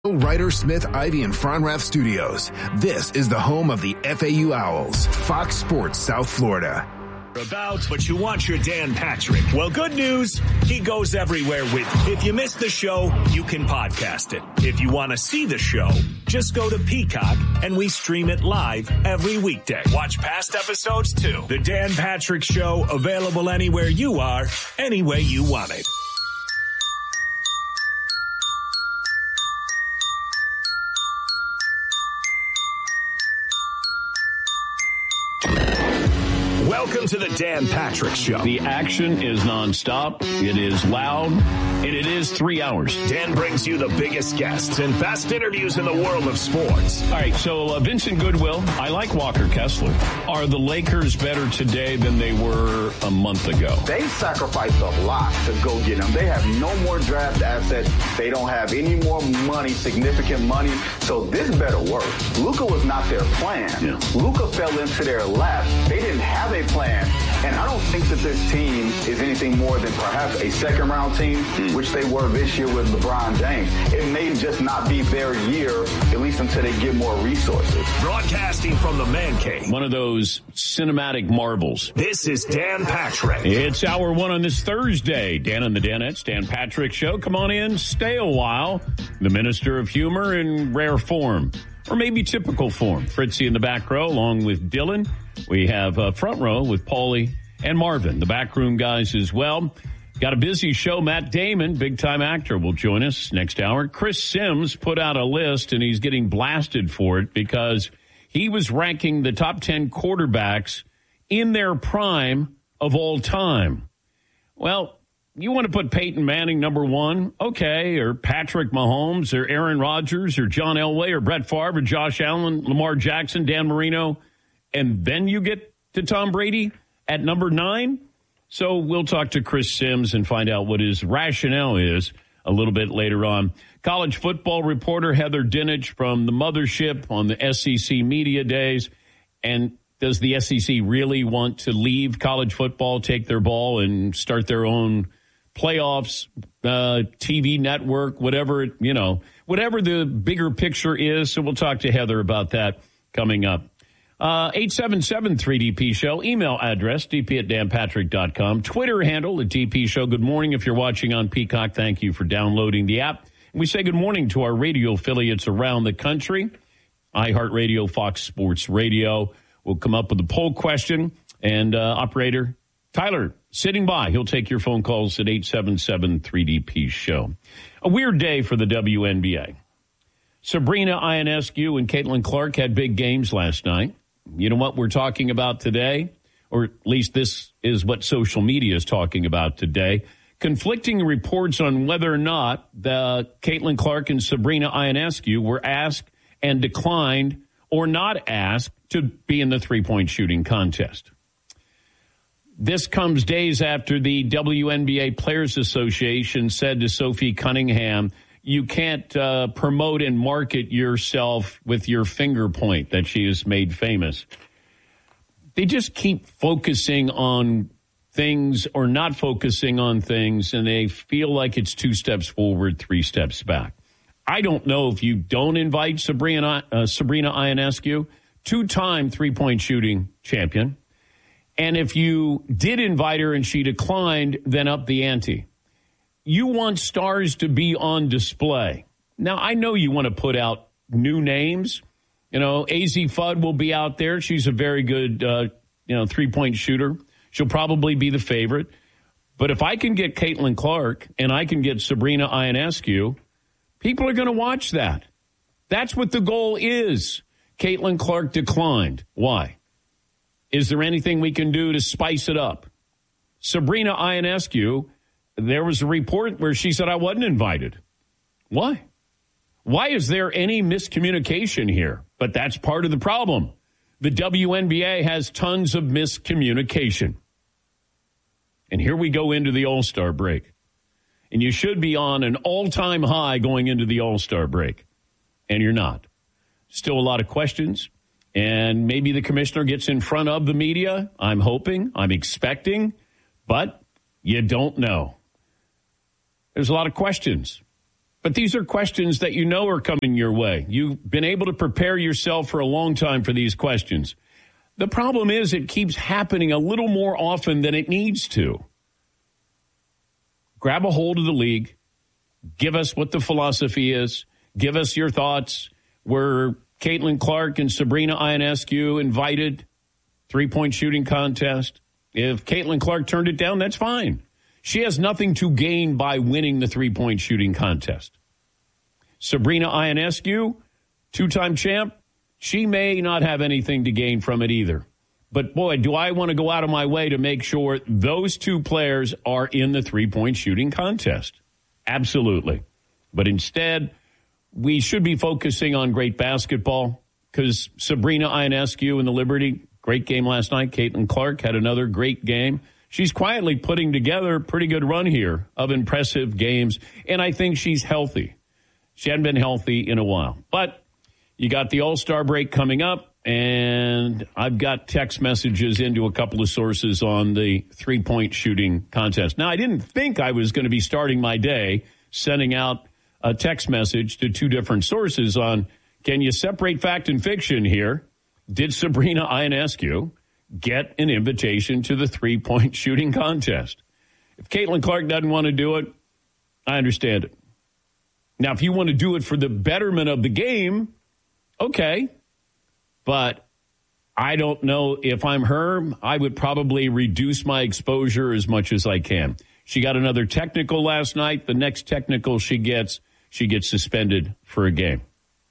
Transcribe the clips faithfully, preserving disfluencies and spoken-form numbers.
Ryder Smith, Ivy, and Fronrath Studios. This is the home of the F A U Owls, Fox Sports South Florida. About, but you want your Dan Patrick. Well, good news, he goes everywhere with you. If you missed the show, you can podcast it. If you want to see the show, just go to Peacock and we stream it live every weekday. Watch past episodes too. The Dan Patrick Show, available anywhere you are, any way you want it. Welcome to the Dan Patrick Show. The action is nonstop. It is loud. And it is three hours. Dan brings you the biggest guests and best interviews in the world of sports. All right, so uh, Vincent Goodwill. I like Walker Kessler. Are the Lakers better today than they were a month ago? They sacrificed a lot to go get them. They have no more draft assets. They don't have any more money, significant money. So this better work. Luka was not their plan. Yeah. Luka fell into their lap. They didn't have a plan. And I don't think that this team is anything more than perhaps a second-round team, mm. which they were this year with LeBron James. It may just not be their year, at least until they get more resources. Broadcasting from the Man Cave. One of those cinematic marvels. This is Dan Patrick. It's hour one on this Thursday. Dan and the Danettes, Dan Patrick Show. Come on in, stay a while. The Minister of Humor in rare form. Or maybe typical form. Fritzy in the back row, along with Dylan. We have uh, front row with Paulie and Marvin, the backroom guys as well. Got a busy show. Matt Damon, big-time actor, will join us next hour. Chris Sims put out a list, and he's getting blasted for it because he was ranking the top ten quarterbacks in their prime of all time. Well, you want to put Peyton Manning number one? Okay. Or Patrick Mahomes or Aaron Rodgers or John Elway or Brett Favre or Josh Allen, Lamar Jackson, Dan Marino, and then you get to Tom Brady at number nine? So we'll talk to Chris Sims and find out what his rationale is a little bit later on. College football reporter Heather Dinich from the Mothership on the S E C Media Days. And does the S E C really want to leave college football, take their ball, and start their own playoffs, uh, T V network, whatever, you know, whatever the bigger picture is? So we'll talk to Heather about that coming up. Uh, eight seven seven three D P Show. Email address, d p at dan patrick dot com. Twitter handle at D P Show. Good morning if you're watching on Peacock. Thank you for downloading the app. And we say good morning to our radio affiliates around the country. iHeartRadio, Fox Sports Radio. We'll come up with a poll question. And uh, operator Tyler, sitting by. He'll take your phone calls at eight seven seven three D P Show. A weird day for the W N B A. Sabrina Ionescu and Caitlin Clark had big games last night. You know what we're talking about today? Or at least this is what social media is talking about today. Conflicting reports on whether or not the Caitlin Clark and Sabrina Ionescu were asked and declined or not asked to be in the three-point shooting contest. This comes days after the W N B A Players Association said to Sophie Cunningham, you can't uh, promote and market yourself with your finger point that she has made famous. They just keep focusing on things or not focusing on things, and they feel like it's two steps forward, three steps back. I don't know if you don't invite Sabrina, uh, Sabrina Ionescu, two-time three-point shooting champion, and if you did invite her and she declined, then up the ante. You want stars to be on display. Now, I know you want to put out new names. You know, A Z Fudd will be out there. She's a very good, uh, you know, three-point shooter. She'll probably be the favorite. But if I can get Caitlin Clark and I can get Sabrina Ionescu, people are going to watch that. That's what the goal is. Caitlin Clark declined. Why? Is there anything we can do to spice it up? Sabrina Ionescu, there was a report where she said I wasn't invited. Why? Why is there any miscommunication here? But that's part of the problem. The W N B A has tons of miscommunication. And here we go into the All-Star break. And you should be on an all-time high going into the All-Star break. And you're not. Still a lot of questions. And maybe the commissioner gets in front of the media. I'm hoping. I'm expecting. But you don't know. There's a lot of questions. But these are questions that you know are coming your way. You've been able to prepare yourself for a long time for these questions. The problem is it keeps happening a little more often than it needs to. Grab a hold of the league. Give us what the philosophy is. Give us your thoughts. Were Caitlin Clark and Sabrina Ionescu invited? Three-point shooting contest. If Caitlin Clark turned it down, that's fine. She has nothing to gain by winning the three-point shooting contest. Sabrina Ionescu, two-time champ, she may not have anything to gain from it either. But, boy, do I want to go out of my way to make sure those two players are in the three-point shooting contest. Absolutely. But instead, we should be focusing on great basketball because Sabrina Ionescu and the Liberty, great game last night. Caitlin Clark had another great game. She's quietly putting together a pretty good run here of impressive games, and I think she's healthy. She hadn't been healthy in a while. But you got the All-Star break coming up, and I've got text messages into a couple of sources on the three-point shooting contest. Now, I didn't think I was going to be starting my day sending out a text message to two different sources on, can you separate fact and fiction here? Did Sabrina Ionescu get an invitation to the three-point shooting contest? If Caitlin Clark doesn't want to do it, I understand it. Now, if you want to do it for the betterment of the game, okay. But I don't know if I'm her. I would probably reduce my exposure as much as I can. She got another technical last night. The next technical she gets, she gets suspended for a game.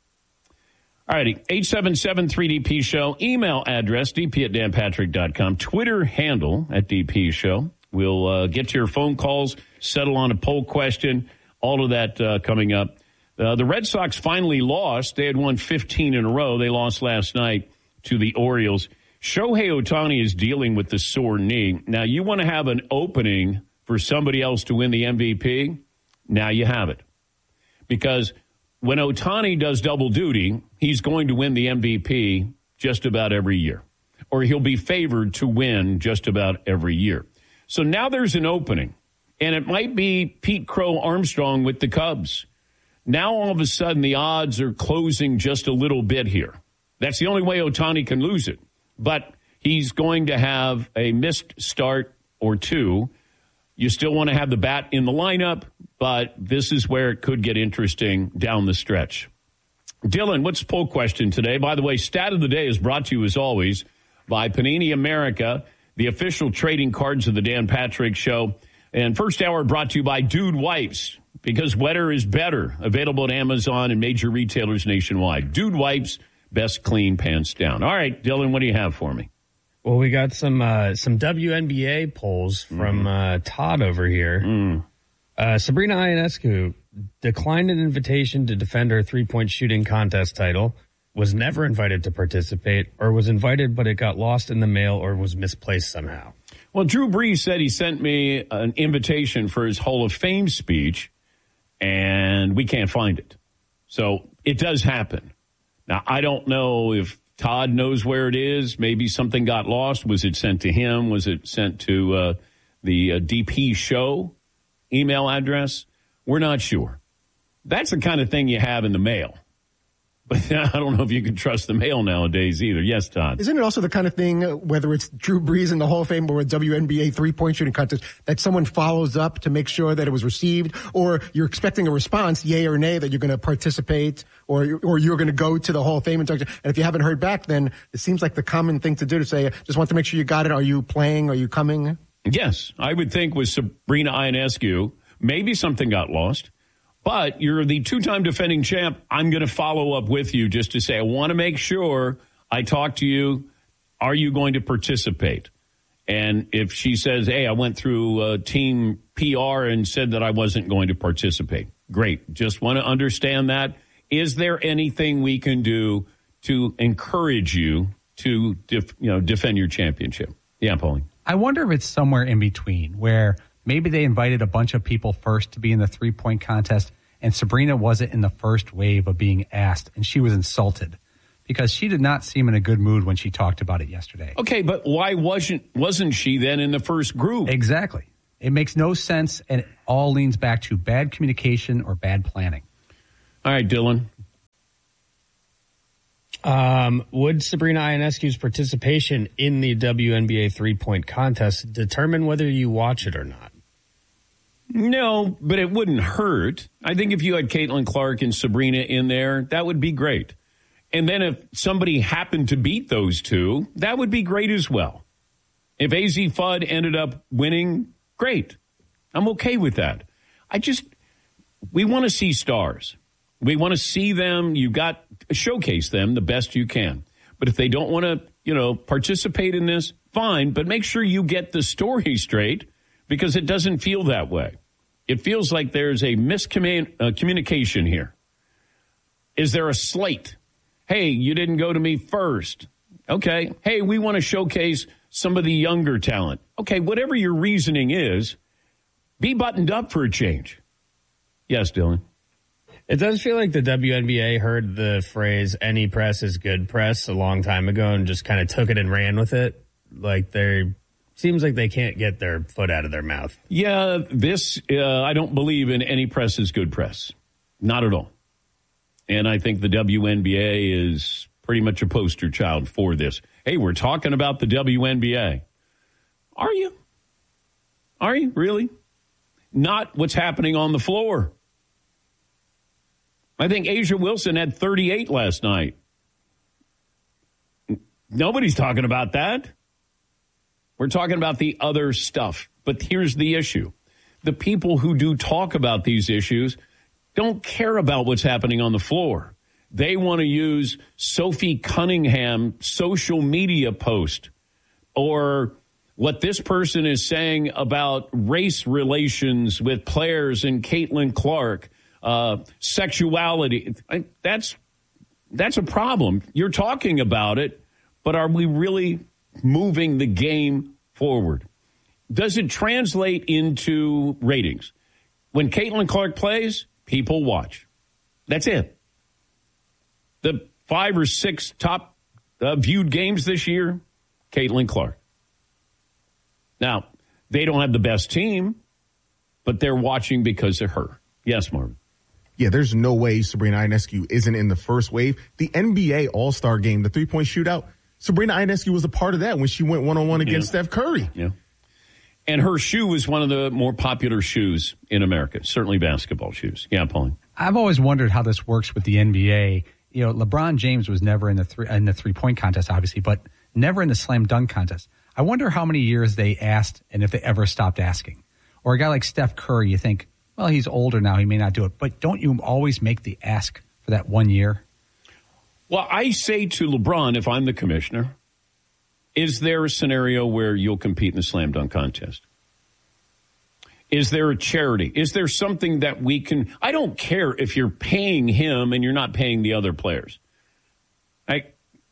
All righty, eight seven seven three D P show. Email address, d p at dan patrick dot com. Twitter handle at D P show. We'll uh, get to your phone calls, settle on a poll question, all of that uh, coming up. Uh, the Red Sox finally lost. They had won fifteen in a row. They lost last night to the Orioles. Shohei Ohtani is dealing with the sore knee. Now, you want to have an opening for somebody else to win the M V P? Now you have it. Because when Ohtani does double duty, he's going to win the M V P just about every year. Or he'll be favored to win just about every year. So now there's an opening. And it might be Pete Crow Armstrong with the Cubs. Now all of a sudden the odds are closing just a little bit here. That's the only way Ohtani can lose it. But he's going to have a missed start or two. You still want to have the bat in the lineup, but this is where it could get interesting down the stretch. Dylan, what's the poll question today? By the way, Stat of the Day is brought to you, as always, by Panini America, the official trading cards of the Dan Patrick Show. And first hour brought to you by Dude Wipes, because wetter is better. Available at Amazon and major retailers nationwide. Dude Wipes, best clean pants down. All right, Dylan, what do you have for me? Well, we got some uh, some W N B A polls from mm. uh, Todd over here. Mm. Uh, Sabrina Ionescu declined an invitation to defend her three-point shooting contest title, was never invited to participate, or was invited but it got lost in the mail or was misplaced somehow. Well, Drew Brees said he sent me an invitation for his Hall of Fame speech, and we can't find it. So it does happen. Now, I don't know if Todd knows where it is. Maybe something got lost. Was it sent to him? Was it sent to uh, the uh, D P show email address? We're not sure. That's the kind of thing you have in the mail. But I don't know if you can trust the mail nowadays either. Yes, Todd. Isn't it also the kind of thing, whether it's Drew Brees in the Hall of Fame or a W N B A three-point shooting contest, that someone follows up to make sure that it was received, or you're expecting a response, yay or nay, that you're going to participate, or or you're going to go to the Hall of Fame and talk to, and if you haven't heard back, then it seems like the common thing to do to say, just want to make sure you got it. Are you playing? Are you coming? Yes, I would think with Sabrina Ionescu, maybe something got lost. But you're the two-time defending champ. I'm going to follow up with you just to say, I want to make sure I talk to you. Are you going to participate? And if she says, hey, I went through uh, team P R and said that I wasn't going to participate, great. Just want to understand that. Is there anything we can do to encourage you to def- you know, defend your championship? Yeah, Paulie. I wonder if it's somewhere in between where maybe they invited a bunch of people first to be in the three-point contest, and Sabrina wasn't in the first wave of being asked, and she was insulted because she did not seem in a good mood when she talked about it yesterday. Okay, but why wasn't wasn't she then in the first group? Exactly. It makes no sense, and it all leans back to bad communication or bad planning. All right, Dylan. Um, would Sabrina Ionescu's participation in the W N B A three-point contest determine whether you watch it or not? No, but it wouldn't hurt. I think if you had Caitlin Clark and Sabrina in there, that would be great. And then if somebody happened to beat those two, that would be great as well. If A Z Fudd ended up winning, great. I'm okay with that. I just, we want to see stars. We want to see them. You got to showcase them the best you can. But if they don't want to, you know, participate in this, fine. But make sure you get the story straight, because it doesn't feel that way. It feels like there's a miscommunication uh, here. Is there a slate? Hey, you didn't go to me first. Okay. Hey, we want to showcase some of the younger talent. Okay, whatever your reasoning is, be buttoned up for a change. Yes, Dylan. It does feel like the W N B A heard the phrase "any press is good press" a long time ago and just kind of took it and ran with it. Like they seems like they can't get their foot out of their mouth. Yeah, this uh, I don't believe in any press is good press, not at all. And I think the W N B A is pretty much a poster child for this. Hey, we're talking about the W N B A. Are you? Are you really? Not what's happening on the floor. I think A'ja Wilson had thirty-eight last night. Nobody's talking about that. We're talking about the other stuff. But here's the issue. The people who do talk about these issues don't care about what's happening on the floor. They want to use Sophie Cunningham's social media post or what this person is saying about race relations with players and Caitlin Clark. Uh, sexuality, that's that's a problem. You're talking about it, but are we really moving the game forward? Does it translate into ratings? When Caitlin Clark plays, people watch. That's it. The five or six top uh, viewed games this year, Caitlin Clark. Now, they don't have the best team, but they're watching because of her. Yes, Marvin. Yeah, there's no way Sabrina Ionescu isn't in the first wave. The N B A All-Star game, the three-point shootout, Sabrina Ionescu was a part of that when she went one-on-one against yeah. Steph Curry. Yeah. And her shoe was one of the more popular shoes in America, certainly basketball shoes. Yeah, Pauline. I've always wondered how this works with the N B A. You know, LeBron James was never in the three, in the three-point contest, obviously, but never in the slam dunk contest. I wonder how many years they asked and if they ever stopped asking. Or a guy like Steph Curry, you think, well, he's older now. He may not do it. But don't you always make the ask for that one year? Well, I say to LeBron, if I'm the commissioner, is there a scenario where you'll compete in the slam dunk contest? Is there a charity? Is there something that we can... I don't care if you're paying him and you're not paying the other players. I,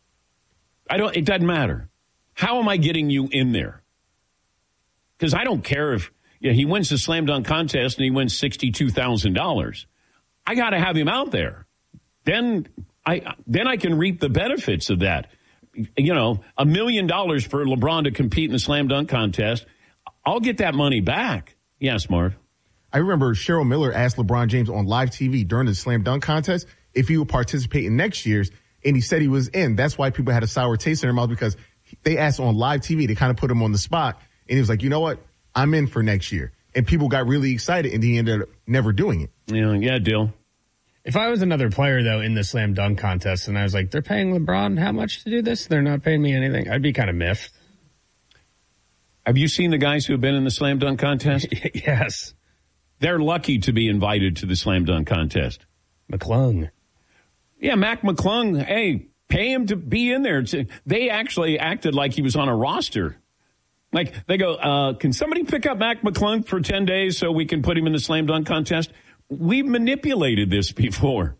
I don't. It doesn't matter. How am I getting you in there? Because I don't care if... Yeah, he wins the slam dunk contest and he wins sixty-two thousand dollars. I got to have him out there. Then I then I can reap the benefits of that. You know, a million dollars for LeBron to compete in the slam dunk contest. I'll get that money back. Yes, Marv. I remember Cheryl Miller asked LeBron James on live T V during the slam dunk contest if he would participate in next year's, and he said he was in. That's why people had a sour taste in their mouth, because they asked on live T V. They kind of put him on the spot, and he was like, you know what? I'm in for next year. And people got really excited, and he ended up never doing it. Yeah, yeah, Dill. If I was another player, though, in the slam dunk contest, and I was like, they're paying LeBron how much to do this? They're not paying me anything. I'd be kind of miffed. Have you seen the guys who have been in the slam dunk contest? Yes. They're lucky to be invited to the slam dunk contest. McClung. Yeah, Mac McClung. Hey, pay him to be in there. They actually acted like he was on a roster. Like, they go, uh, can somebody pick up Mac McClung for ten days so we can put him in the slam dunk contest? We've manipulated this before.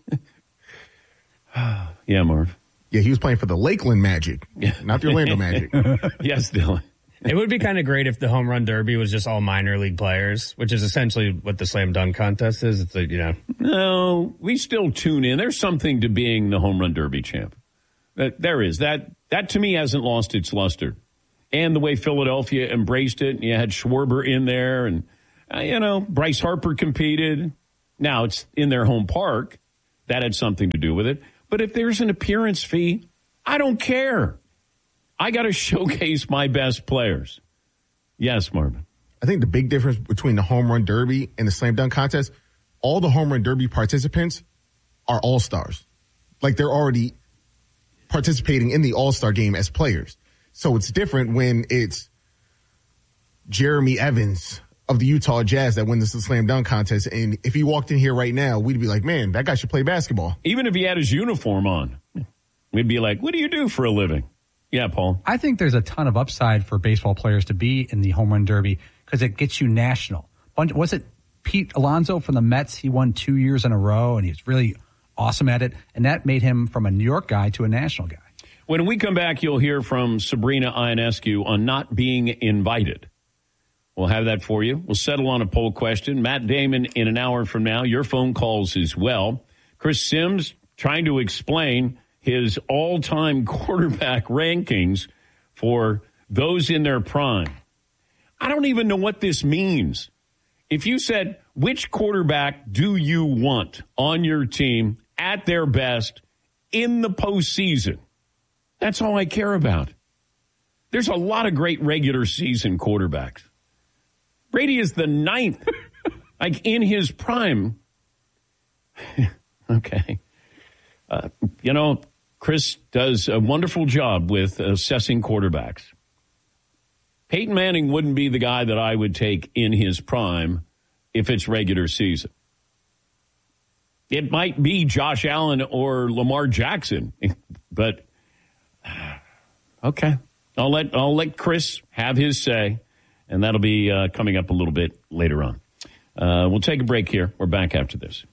Yeah, Marv. Yeah, he was playing for the Lakeland Magic, not the Orlando Magic. Yes, Dylan. It would be kind of great if the home run derby was just all minor league players, which is essentially what the slam dunk contest is. It's like, you know. No, we still tune in. There's something to being the home run derby champ. There is. That, that to me hasn't lost its luster. And the way Philadelphia embraced it. You had Schwarber in there, and, uh, you know, Bryce Harper competed. Now, it's in their home park. That had something to do with it. But if there's an appearance fee, I don't care. I got to showcase my best players. Yes, Marvin. I think the big difference between the home run derby and the slam dunk contest, all the home run derby participants are all-stars. Like they're already participating in the all-star game as players. So it's different when it's Jeremy Evans of the Utah Jazz that wins the slam dunk contest. And if he walked in here right now, we'd be like, man, that guy should play basketball. Even if he had his uniform on, we'd be like, what do you do for a living? Yeah, Paul. I think there's a ton of upside for baseball players to be in the home run derby because it gets you national. Was it Pete Alonso from the Mets? He won two years in a row, and he's really awesome at it. And that made him from a New York guy to a national guy. When we come back, you'll hear from Sabrina Ionescu on not being invited. We'll have that for you. We'll settle on a poll question. Matt Damon in an hour from now. Your phone calls as well. Chris Sims trying to explain his all-time quarterback rankings for those in their prime. I don't even know what this means. If you said, which quarterback do you want on your team at their best in the postseason? That's all I care about. There's a lot of great regular season quarterbacks. Brady is the ninth, like in his prime. Okay. Uh, you know, Chris does a wonderful job with assessing quarterbacks. Peyton Manning wouldn't be the guy that I would take in his prime if it's regular season. It might be Josh Allen or Lamar Jackson, but okay. I'll let I'll let Chris have his say, and that'll be uh, coming up a little bit later on. Uh, we'll take a break here. We're back after this.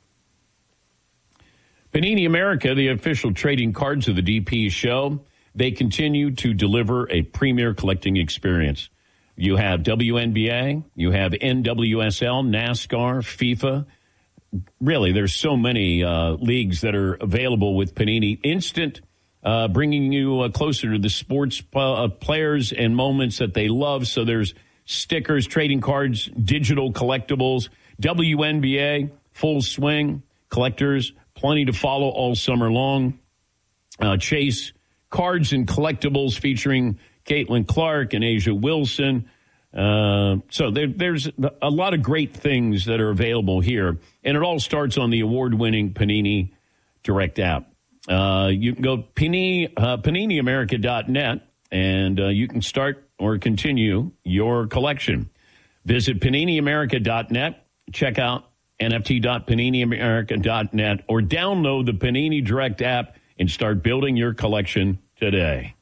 Panini America, the official trading cards of the D P show, they continue to deliver a premier collecting experience. You have W N B A, you have N W S L, NASCAR, FIFA. Really, there's so many uh, leagues that are available with Panini Instant, uh, bringing you uh, closer to the sports uh, players and moments that they love. So there's stickers, trading cards, digital collectibles, W N B A, full swing, collectors, plenty to follow all summer long. Uh, Chase cards and collectibles featuring Caitlin Clark and Asia Wilson. Uh, so there, there's a lot of great things that are available here. And it all starts on the award-winning Panini Direct app. Uh, you can go Panini, uh, panini america dot net, and uh, you can start or continue your collection. Visit panini america dot net, check out N F T dot panini america dot net, or download the Panini Direct app and start building your collection today.